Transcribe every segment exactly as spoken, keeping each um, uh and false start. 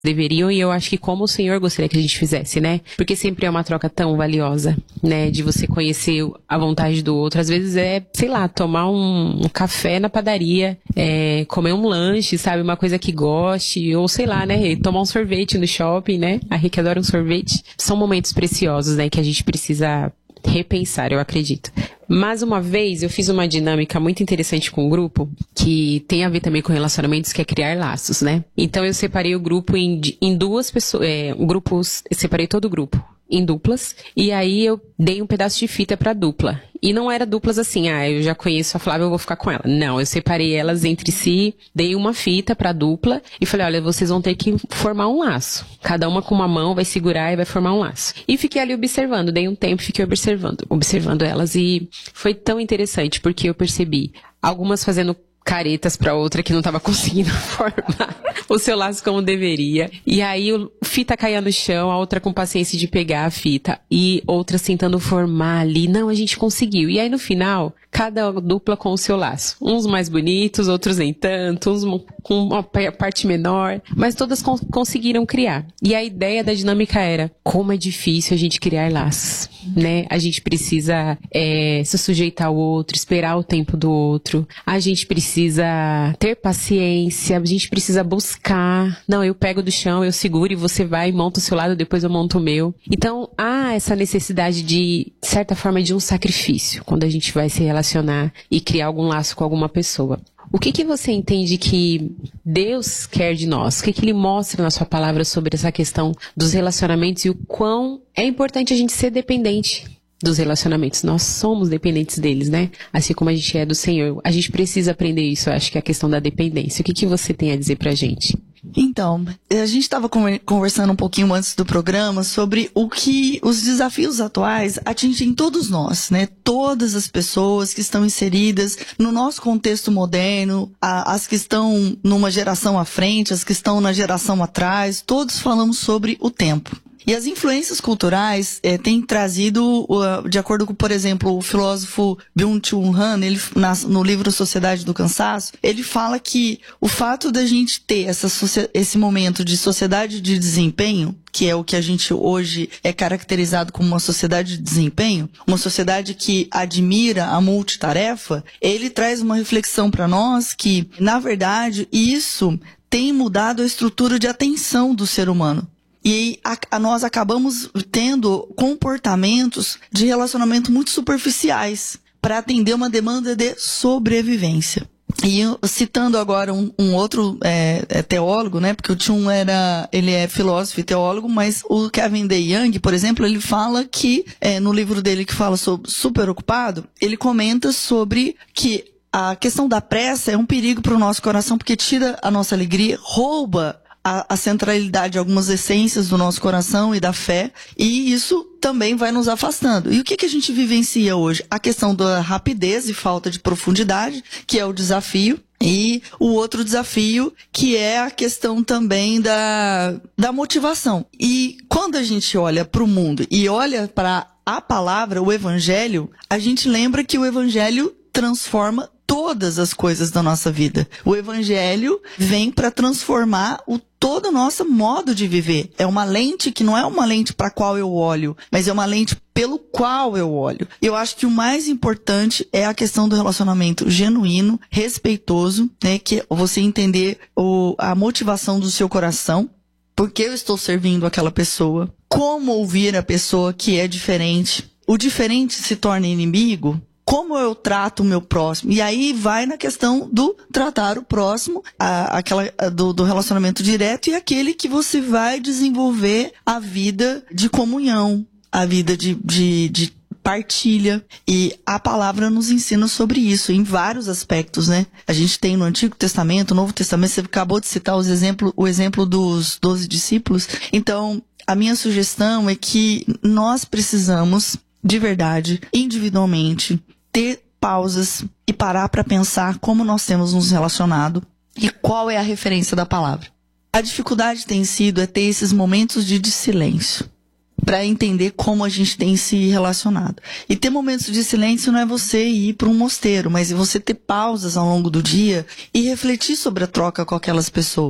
deveriam, e eu acho que como o Senhor gostaria que a gente fizesse, né? Porque sempre é uma troca tão valiosa, né? De você conhecer a vontade do outro. Às vezes é, sei lá, tomar um, um café na padaria, é, comer um lanche, sabe? Uma coisa que goste, ou sei lá, né? Tomar um sorvete no shopping, né? A Rê que adora um sorvete. São momentos preciosos, né? Que a gente precisa repensar, eu acredito. Mas uma vez eu fiz uma dinâmica muito interessante com o grupo, que tem a ver também com relacionamentos, que é criar laços, né? Então eu separei o grupo em, em duas pessoas, é, grupos, eu separei todo o grupo em duplas, e aí eu dei um pedaço de fita pra dupla. E não era duplas assim, ah, eu já conheço a Flávia, eu vou ficar com ela. Não, eu separei elas entre si, dei uma fita pra dupla e falei, olha, vocês vão ter que formar um laço. Cada uma com uma mão vai segurar e vai formar um laço. E fiquei ali observando, dei um tempo, fiquei observando, observando elas, e foi tão interessante, porque eu percebi algumas fazendo caretas pra outra que não tava conseguindo formar o seu laço como deveria. E aí o fita caía no chão, a outra com paciência de pegar a fita e outras tentando formar ali. Não, a gente conseguiu. E aí no final, cada dupla com o seu laço. Uns mais bonitos, outros nem tanto, uns com uma parte menor, mas todas con- conseguiram criar. E a ideia da dinâmica era, como é difícil a gente criar laços, né? A gente precisa é, se sujeitar ao outro, esperar o tempo do outro. A gente precisa ter paciência, a gente precisa buscar. Não, eu pego do chão, eu seguro e você vai e monta o seu lado, depois eu monto o meu. Então, há essa necessidade de, de certa forma, de um sacrifício, quando a gente vai se relacionar e criar algum laço com alguma pessoa. O que que você entende que Deus quer de nós? O que que Ele mostra na sua palavra sobre essa questão dos relacionamentos e o quão é importante a gente ser dependente dos relacionamentos? Nós somos dependentes deles, né? Assim como a gente é do Senhor. A gente precisa aprender isso, eu acho que é a questão da dependência. O que que você tem a dizer pra gente? Então, a gente estava conversando um pouquinho antes do programa sobre o que os desafios atuais atingem todos nós, né? Todas as pessoas que estão inseridas no nosso contexto moderno, a, as que estão numa geração à frente, as que estão na geração atrás, todos falamos sobre o tempo. E as influências culturais eh, têm trazido, uh, de acordo com, por exemplo, o filósofo Byung-Chul Han, ele, na, no livro Sociedade do Cansaço, ele fala que o fato da gente ter essa, esse momento de sociedade de desempenho, que é o que a gente hoje é caracterizado como uma sociedade de desempenho, uma sociedade que admira a multitarefa, ele traz uma reflexão para nós que, na verdade, isso tem mudado a estrutura de atenção do ser humano. E a, a nós acabamos tendo comportamentos de relacionamento muito superficiais para atender uma demanda de sobrevivência. E eu, citando agora um, um outro é, é, teólogo, né? Porque o Chun era, ele é filósofo e teólogo, mas o Kevin DeYoung, por exemplo, ele fala que, é, no livro dele que fala sobre Super Ocupado, ele comenta sobre que a questão da pressa é um perigo para o nosso coração, porque tira a nossa alegria, rouba A, a centralidade de algumas essências do nosso coração e da fé, e isso também vai nos afastando. E o que, que a gente vivencia hoje? A questão da rapidez e falta de profundidade, que é o desafio, e o outro desafio, que é a questão também da, da motivação. E quando a gente olha para o mundo e olha para a palavra, o evangelho, a gente lembra que o evangelho transforma todas as coisas da nossa vida. O evangelho vem para transformar o todo o nosso modo de viver. É uma lente que não é uma lente para a qual eu olho, mas é uma lente pelo qual eu olho. Eu acho que o mais importante é a questão do relacionamento genuíno, respeitoso, né, que é você entender o, a motivação do seu coração, por que eu estou servindo aquela pessoa, como ouvir a pessoa que é diferente. O diferente se torna inimigo. Como eu trato o meu próximo? E aí vai na questão do tratar o próximo, a, aquela, a, do, do relacionamento direto, e aquele que você vai desenvolver a vida de comunhão, a vida de, de, de partilha. E a palavra nos ensina sobre isso em vários aspectos, né? A gente tem no Antigo Testamento, no Novo Testamento, você acabou de citar os exemplo, o exemplo dos doze discípulos. Então, a minha sugestão é que nós precisamos, de verdade, individualmente, ter pausas e parar para pensar como nós temos nos relacionado e qual é a referência da palavra. A dificuldade tem sido é ter esses momentos de, de silêncio para entender como a gente tem se relacionado. E ter momentos de silêncio não é você ir para um mosteiro, mas é você ter pausas ao longo do dia e refletir sobre a troca com aquelas pessoas.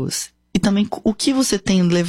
e também o que você tem